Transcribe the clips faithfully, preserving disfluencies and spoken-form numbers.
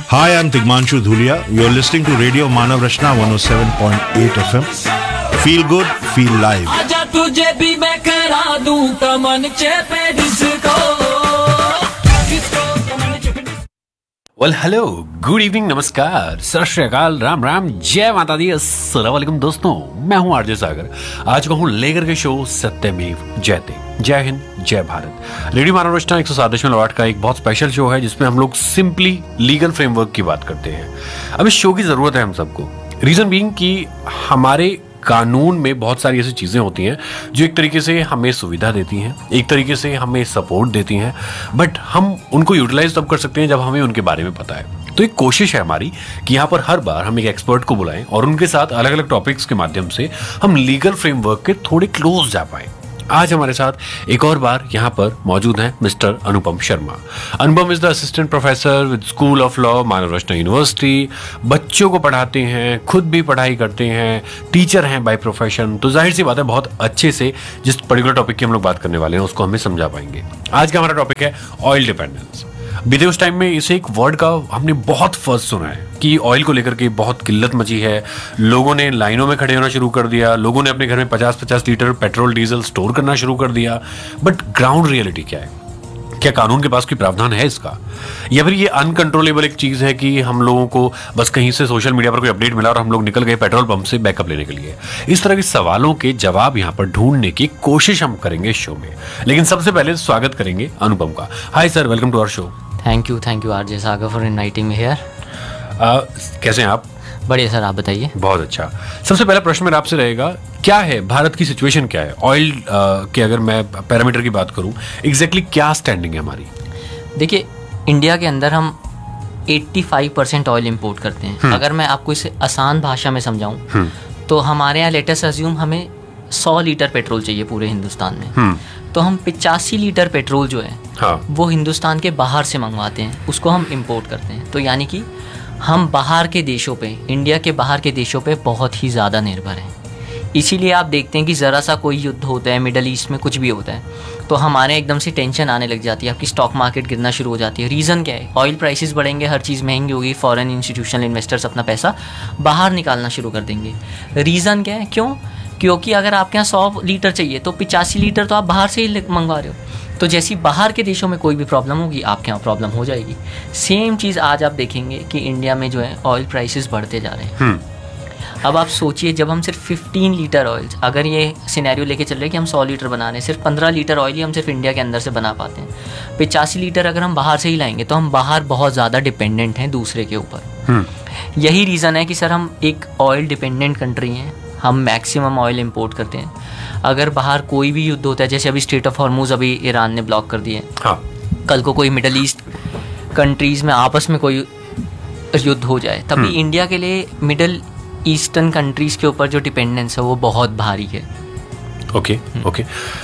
Hi, I'm Tigmanshu Dhulia. You're listening to Radio Manav Rachna one oh seven point eight F M. Feel good, feel live. आजा तुझे भी मैं करा दूं कमन चेपे disco well hello, good evening, नमस्कार, सत श्री अकाल, राम राम, जय माता दी, अस्सलाम वालेकुम दोस्तों। मैं हूं आरजे सागर, आज का हूं लेकर के शो सत्यमेव जयते। जय हिंद, जय भारत। रेडियो मानव रचना एक सौ सात दशमलव आठ का एक बहुत स्पेशल शो है जिसमें हम लोग सिंपली लीगल फ्रेमवर्क की बात करते हैं। अब इस शो की जरूरत है हम सबको, रीजन बीइंग कि हमारे कानून में बहुत सारी ऐसी चीज़ें होती हैं जो एक तरीके से हमें सुविधा देती हैं, एक तरीके से हमें सपोर्ट देती हैं, बट हम उनको यूटिलाइज तब कर सकते हैं जब हमें उनके बारे में पता है। तो एक कोशिश है हमारी कि यहाँ पर हर बार हम एक एक्सपर्ट को बुलाएं और उनके साथ अलग अलग टॉपिक्स के माध्यम से हम लीगल फ्रेमवर्क के थोड़े क्लोज जा पाएं। आज हमारे साथ एक और बार यहाँ पर मौजूद हैं mister Anupam Sharma. Anupam is the assistant professor with school of law, Manav Rachna university. बच्चों को पढ़ाते हैं, खुद भी पढ़ाई करते हैं, टीचर हैं बाय प्रोफेशन। तो जाहिर सी बात है बहुत अच्छे से जिस पर्टिकुलर टॉपिक की हम लोग बात करने वाले हैं उसको हमें समझा पाएंगे। आज का हमारा टॉपिक है ऑयल डिपेंडेंस। बीते उस टाइम में इसे एक वर्ड का हमने बहुत फर्स्ट सुना है कि ऑयल को लेकर के बहुत किल्लत मची है, लोगों ने लाइनों में खड़े होना शुरू कर दिया, लोगों ने अपने घर में पचास पचास लीटर पेट्रोल डीजल स्टोर करना शुरू कर दिया। बट ग्राउंड रियलिटी क्या है? क्या कानून के पास कोई प्रावधान है इसका, या फिर ये अनकंट्रोलेबल एक चीज़ है कि हम लोगों को बस कहीं से सोशल मीडिया पर कोई अपडेट मिला और हम लोग निकल गए पेट्रोल पंप से बैकअप लेने के लिए? इस तरह के सवालों के जवाब यहाँ पर ढूंढने की कोशिश हम करेंगे शो में। लेकिन सबसे पहले स्वागत करेंगे अनुपम का। Hi sir, welcome to our show. Thank you thank you RJ Sagar for inviting me here. कैसे हैं आप? बढ़िया सर, आप बताइए। बहुत अच्छा। सबसे पहला प्रश्न मेरा आपसे रहेगा, क्या है भारत की सिचुएशन, क्या है ऑयल के, अगर मैं पैरामीटर की बात करूं, एग्जैक्टली क्या स्टैंडिंग है हमारी? देखिए, इंडिया के अंदर हम पचासी परसेंट ऑयल इंपोर्ट करते हैं। अगर मैं आपको इसे आसान भाषा में समझाऊं तो हमारे यहाँ लेटेस्ट अज्यूम हमें सौ लीटर पेट्रोल चाहिए पूरे हिंदुस्तान में, तो हम पिचासी लीटर पेट्रोल जो है हाँ। वो हिंदुस्तान के बाहर से मंगवाते हैं, उसको हम इंपोर्ट करते हैं। तो यानी कि हम बाहर के देशों पे, इंडिया के बाहर के देशों पे बहुत ही ज़्यादा निर्भर हैं। इसीलिए आप देखते हैं कि ज़रा सा कोई युद्ध होता है, मिडल ईस्ट में कुछ भी होता है, तो हमारे एकदम से टेंशन आने लग जाती है, आपकी स्टॉक मार्केट गिरना शुरू हो जाती है। रीज़न क्या है? ऑयल प्राइसेस बढ़ेंगे, हर चीज़ महंगी होगी, फॉरेन इंस्टीट्यूशनल इन्वेस्टर्स अपना पैसा बाहर निकालना शुरू कर देंगे। रीज़न क्या है? क्यों? क्योंकि अगर आपके यहाँ सौ लीटर चाहिए तो पिचासी लीटर तो आप बाहर से ही मंगवा रहे हो, तो जैसी बाहर के देशों में कोई भी प्रॉब्लम होगी आपके यहाँ प्रॉब्लम हो जाएगी। सेम चीज़ आज आप देखेंगे कि इंडिया में जो है ऑयल प्राइसेस बढ़ते जा रहे हैं। अब आप सोचिए, जब हम सिर्फ पंद्रह लीटर ऑयल, अगर ये सिनेरियो लेके चल रहे हैं कि हम सौ लीटर बना रहे हैं, सिर्फ पंद्रह लीटर ऑयल ही हम सिर्फ इंडिया के अंदर से बना पाते हैं। पिचासी लीटर अगर हम बाहर से ही लाएंगे तो हम बाहर बहुत ज़्यादा डिपेंडेंट हैं दूसरे के ऊपर। यही रीज़न है कि सर हम एक ऑयल डिपेंडेंट कंट्री हैं, हम मैक्सिमम ऑयल इंपोर्ट करते हैं। अगर बाहर कोई भी युद्ध होता है, जैसे अभी स्ट्रेट ऑफ हॉर्मूज अभी ईरान ने ब्लॉक कर दिए हाँ। कल को कोई मिडल ईस्ट कंट्रीज़ में आपस में कोई युद्ध हो जाए, तभी इंडिया के लिए मिडल ईस्टर्न कंट्रीज़ के ऊपर जो डिपेंडेंस है वो बहुत भारी है। ओके ओके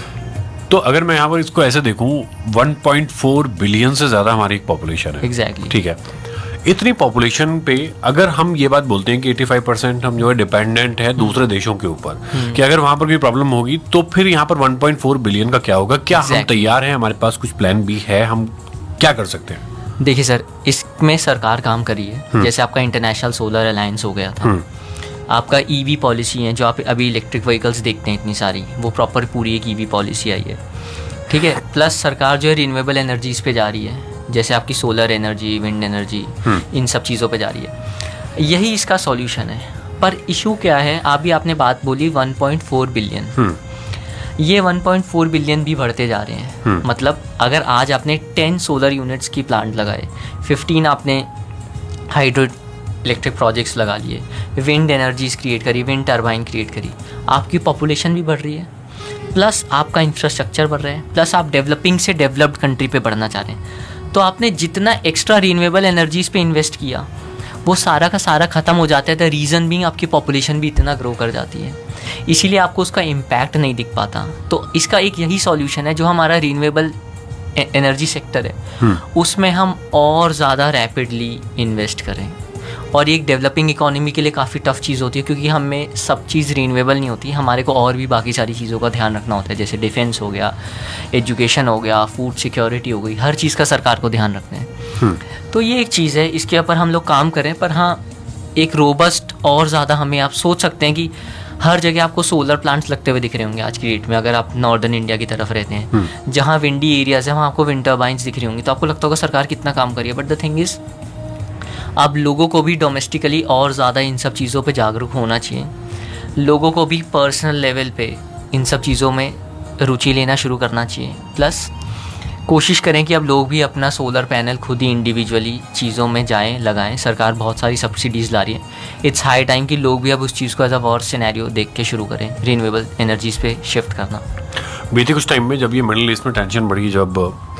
तो अगर मैं यहाँ पर इसको ऐसे देखूँ, वन पॉइंट फोर बिलियन से ज़्यादा हमारी एक पॉपुलेशन है। एग्जैक्टली ठीक है, इतनी पॉपुलेशन पे अगर हम ये बात बोलते हैं कि पचासी परसेंट हम जो है डिपेंडेंट है दूसरे देशों के ऊपर, कि अगर वहां पर कोई प्रॉब्लम होगी तो फिर यहाँ पर वन पॉइंट फोर बिलियन का क्या होगा? क्या exactly. हम तैयार हैं? हमारे पास कुछ प्लान भी है? हम क्या कर सकते हैं? देखिए सर, इसमें सरकार काम करी है। जैसे आपका इंटरनेशनल सोलर अलायंस हो गया था, आपका ईवी पॉलिसी है, जो आप अभी इलेक्ट्रिक व्हीकल्स देखते हैं इतनी सारी, वो प्रॉपर पूरी एक ईवी पॉलिसी आई है। ठीक है, प्लस सरकार जो है रिन्यूएबल एनर्जीज पे जा रही है, जैसे आपकी सोलर एनर्जी, विंड एनर्जी, इन सब चीज़ों पे जा रही है। यही इसका सॉल्यूशन है। पर इशू क्या है? अभी आपने बात बोली वन पॉइंट फोर बिलियन, ये वन पॉइंट फोर बिलियन भी बढ़ते जा रहे हैं। मतलब अगर आज आपने टेन सोलर यूनिट्स की प्लांट लगाए, फिफ्टीन आपने हाइड्रो इलेक्ट्रिक प्रोजेक्ट्स लगा लिए, विंड एनर्जीज क्रिएट करी, विंड टर्बाइन क्रिएट करी, आपकी पॉपुलेशन भी बढ़ रही है, प्लस आपका इंफ्रास्ट्रक्चर बढ़ रहा है, प्लस आप डेवलपिंग से डेवलप्ड कंट्री पे बढ़ना चाह रहे हैं। तो आपने जितना एक्स्ट्रा रिन्यूएबल एनर्जीज पे इन्वेस्ट किया वो सारा का सारा ख़त्म हो जाता है। द रीज़न भी आपकी पॉपुलेशन भी इतना ग्रो कर जाती है, इसीलिए आपको उसका इम्पैक्ट नहीं दिख पाता। तो इसका एक यही सॉल्यूशन है, जो हमारा रिन्यूएबल एनर्जी सेक्टर है उसमें हम और ज़्यादा रैपिडली इन्वेस्ट करें। और ये एक डेवलपिंग इकोनॉमी के लिए काफ़ी टफ चीज़ होती है, क्योंकि हमें सब चीज़ रिन्यूएबल नहीं होती, हमारे को और भी बाकी सारी चीज़ों का ध्यान रखना होता है, जैसे डिफेंस हो गया, एजुकेशन हो गया, फूड सिक्योरिटी हो गई, हर चीज़ का सरकार को ध्यान रखना है। तो ये एक चीज़ है, इसके ऊपर हम लोग काम करें। पर हाँ, एक रोबस्ट और ज़्यादा हमें आप सोच सकते हैं कि हर जगह आपको सोलर प्लांट्स लगते हुए दिख रहे होंगे आज की डेट में, अगर आप नॉर्दर्न इंडिया की तरफ रहते हैं जहाँ विंडी एरियाज है वहाँ आपको विंड टर्बाइंस दिख रही होंगी, तो आपको लगता होगा सरकार कितना काम कर रही है। बट द थिंग इज़, अब लोगों को भी डोमेस्टिकली और ज़्यादा इन सब चीज़ों पे जागरूक होना चाहिए। लोगों को भी पर्सनल लेवल पे इन सब चीज़ों में रुचि लेना शुरू करना चाहिए। प्लस कोशिश करें कि अब लोग भी अपना सोलर पैनल खुद ही इंडिविजुअली चीज़ों में जाएं, लगाएं। सरकार बहुत सारी सब्सिडीज़ ला रही है। इट्स हाई टाइम कि लोग भी अब उस चीज़ को एज अ वॉर सिनेरियो देख के शुरू करें, रिन्यूएबल एनर्जीज़ पे शिफ्ट करना। बीते कुछ टाइम में जब ये मिडिल ईस्ट में टेंशन बढ़ी, जब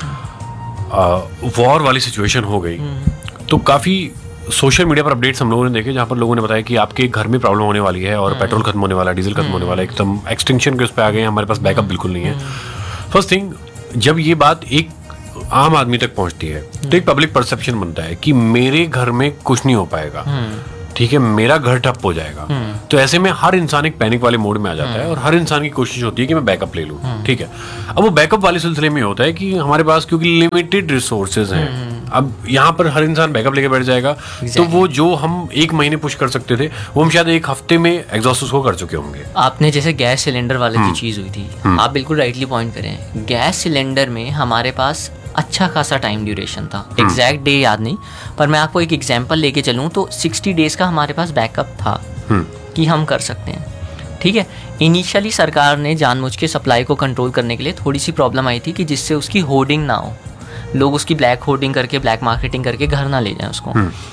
वॉर वाली सिचुएशन हो गई, तो काफ़ी सोशल मीडिया पर अपडेट्स हम लोगों ने देखे जहाँ पर लोगों ने बताया कि आपके घर में प्रॉब्लम होने वाली है और पेट्रोल खत्म होने वाला है, डीजल खत्म होने वाला है, एकदम एक्सटिंक्शन के उस पर आ गए हैं, हमारे पास बैकअप बिल्कुल नहीं है। फर्स्ट थिंग, जब ये बात एक आम आदमी तक पहुंचती है तो एक पब्लिक परसेप्शन बनता है कि मेरे घर में कुछ नहीं हो पाएगा, ठीक है, मेरा घर ठप हो जाएगा। तो ऐसे में हर इंसान एक पैनिक वाले मोड में आ जाता है और हर इंसान की कोशिश होती है कि मैं बैकअप ले लूं, ठीक है। अब वो बैकअप वाले सिलसिले में होता है कि हमारे पास क्योंकि लिमिटेड रिसोर्सेज हैं, अब यहाँ पर हर इंसान बैकअप लेके बैठ जाएगा, तो वो जो हम एक महीने पुश कर सकते थे वो हम शायद एक हफ्ते में एग्जॉस्ट उसको कर चुके होंगे। आपने जैसे गैस सिलेंडर वाले की चीज़ हुई थी, आप बिल्कुल राइटली पॉइंट करें। गैस सिलेंडर में हमारे पास अच्छा खासा टाइम ड्यूरेशन था, एग्जैक्ट डे याद नहीं, पर मैं आपको एक एग्जांपल लेके चलूँ तो सिक्सटी डेज का हमारे पास बैकअप था कि हम कर सकते हैं, ठीक है। इनिशियली सरकार ने जानबूझ के सप्लाई को कंट्रोल करने के लिए थोड़ी सी प्रॉब्लम आई थी कि जिससे उसकी होर्डिंग ना हो, लोग उसकी ब्लैक होर्डिंग करके ब्लैक मार्केटिंग करके घर ना ले जाएं उसको।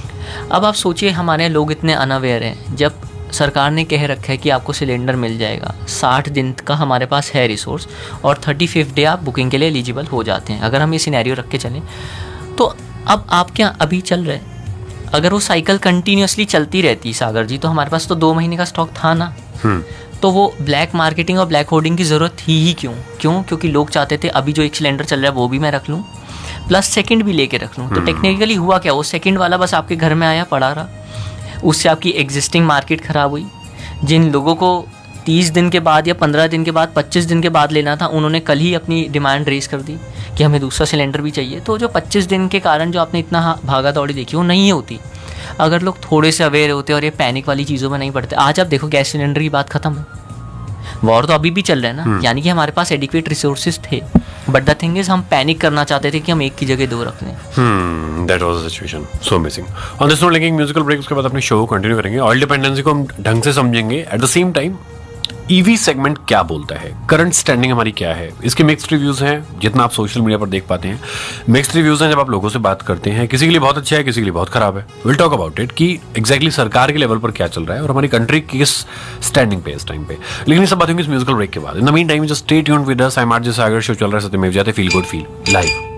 अब आप सोचिए, हमारे लोग इतने अनअवेयर हैं, जब सरकार ने कह रखा है कि आपको सिलेंडर मिल जाएगा, साठ दिन का हमारे पास है रिसोर्स और थर्टी फिफ्थ डे आप बुकिंग के लिए एलिजिबल हो जाते हैं। अगर हम ये सिनेरियो रख के चलें तो अब आप क्या अभी चल रहे, अगर वो साइकिल कंटिन्यूसली चलती रहती सागर जी, तो हमारे पास तो दो महीने का स्टॉक था ना, तो वो ब्लैक मार्केटिंग और ब्लैक होर्डिंग की ज़रूरत थी ही क्यों? क्यों? क्योंकि लोग चाहते थे अभी जो एक सिलेंडर चल रहा है वो भी मैं रख लूँ प्लस सेकंड भी लेके रख लूँ। तो टेक्निकली हुआ क्या, वो सेकंड वाला बस आपके घर में आया पड़ा रहा, उससे आपकी एग्जिस्टिंग मार्केट ख़राब हुई। जिन लोगों को तीस दिन के बाद या पंद्रह दिन के बाद पच्चीस दिन के बाद लेना था, उन्होंने कल ही अपनी डिमांड रेज कर दी कि हमें दूसरा सिलेंडर भी चाहिए। तो जो पच्चीस दिन के कारण जो आपने इतना भागा दौड़ी देखी वो नहीं होती अगर लोग थोड़े से अवेयर होते और ये पैनिक वाली चीज़ों में नहीं पड़ते। आज आप देखो गैस सिलेंडर की बात खत्म है, वॉर तो अभी भी चल रहा है ना, यानी कि हमारे पास एडिक्वेट रिसोर्सेज थे, बट द थिंग इज हम पैनिक करना चाहते थे कि हम एक की जगह दो रख लें। हम्म that was the situation, so amazing. On this note, लेकिन म्यूजिकल ब्रेक, उसके बाद अपने शो को कंटिन्यू करेंगे। ऑयल डिपेंडेंसी को हम ढंग से समझेंगे, at the same time EV segment क्या बोलता है, करंट स्टैंडिंग हमारी क्या है, इसके मिक्स्ड रिव्यूज हैं जितना आप सोशल मीडिया पर देख पाते हैं। मिक्स्ड रिव्यूज हैं जब आप लोगों से बात करते हैं, किसी के लिए बहुत अच्छा है, किसी के लिए बहुत खराब है। विल टॉक अबाउट इट कि एग्जैक्टली सरकार के लेवल पर क्या चल रहा है और हमारी कंट्री किस स्टैंडिंग पे इस टाइम पे। लेकिन ये सब बात होंगी इस म्यूजिकल ब्रेक के बाद। In the mean time just stay tuned with us. I am RJ Sagar, show चल रहा है सत्यमेव जयते, फील गुड फील लाइव।